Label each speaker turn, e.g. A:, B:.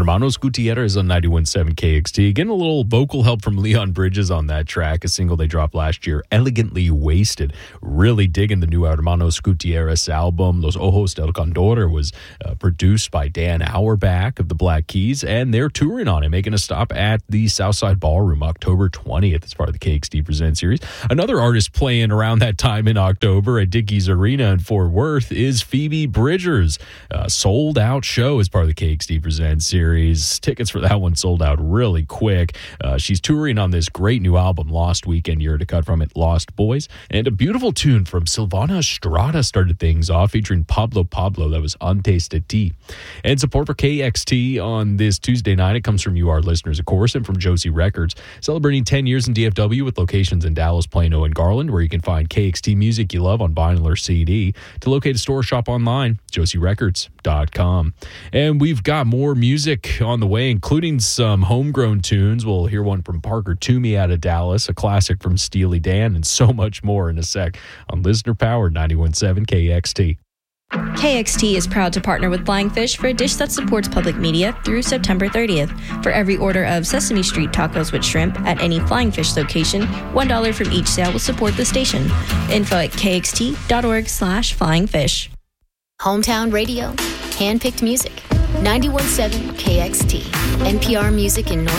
A: Hermanos Gutierrez on 91.7 KXT. Getting a little vocal help from Leon Bridges on that track, a single they dropped last year, Elegantly Wasted. Really digging the new Hermanos Gutierrez album. Los Ojos del Condor was produced by Dan Auerbach of the Black Keys, and they're touring on it, making a stop at the Southside Ballroom October 20th as part of the KXT Present series. Another artist playing around that time in October at Dickies Arena in Fort Worth is Phoebe Bridgers. Sold out show as part of the KXT Present series. Tickets for that one sold out really quick. She's touring on this great new album, Lost Weekend. You're to cut from it, Lost Boys. And a beautiful tune from Silvana Estrada started things off, featuring Pablo. That was Untasted Tea. And support for KXT on this Tuesday night, it comes from you, our listeners, of course, and from Josie Records. Celebrating 10 years in DFW with locations in Dallas, Plano, and Garland, where you can find KXT music you love on vinyl or CD. To locate a store or shop online, josierecords.com. And we've got more music on the way, including some homegrown tunes. We'll hear one from Parker Toomey out of Dallas, a classic from Steely Dan, and so much more in a sec on Listener Powered 91.7 KXT.
B: KXT is proud to partner with Flying Fish for a dish that supports public media through September 30th. For every order of Sesame Street tacos with shrimp at any Flying Fish location, $1 from each sale will support the station. Info at kxt.org/flyingfish.
C: Hometown radio, hand-picked music, 91.7 KXT, NPR Music in North